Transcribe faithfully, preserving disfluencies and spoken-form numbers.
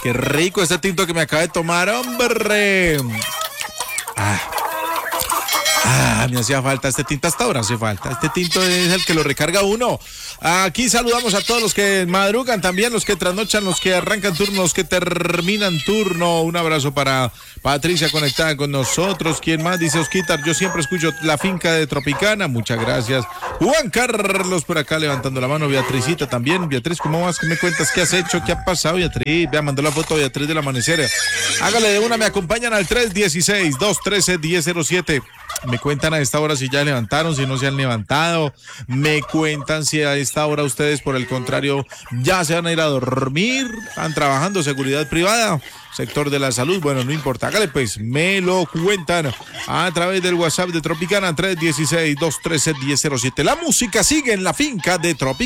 Qué rico este tinto que me acaba de tomar, hombre. Ah. Ah, me hacía falta este tinto, hasta ahora hace falta. Este tinto es el que lo recarga uno. Aquí saludamos a todos los que madrugan también, los que trasnochan, los que arrancan turno, los que terminan turno. Un abrazo para Patricia conectada con nosotros. ¿Quién más? Dice Osquitar, yo siempre escucho La Finca de Tropicana. Muchas gracias. Juan Carlos por acá levantando la mano. Beatricita también. Beatriz, ¿cómo vas? ¿Qué me cuentas? ¿Qué has hecho? ¿Qué ha pasado, Beatriz? Vea, mandó la foto Beatriz del amanecer. Hágale de una, me acompañan al tres uno seis, dos uno tres, uno cero cero siete. Me cuentan a esta hora si ya levantaron, si no se han levantado. Me cuentan si a esta hora ustedes, por el contrario, ya se van a ir a dormir. Están trabajando seguridad privada, sector de la salud. Bueno, no importa. Hágale pues, me lo cuentan a través del WhatsApp de Tropicana tres uno seis, dos uno tres, uno cero cero siete. La música sigue en La Finca de Tropicana.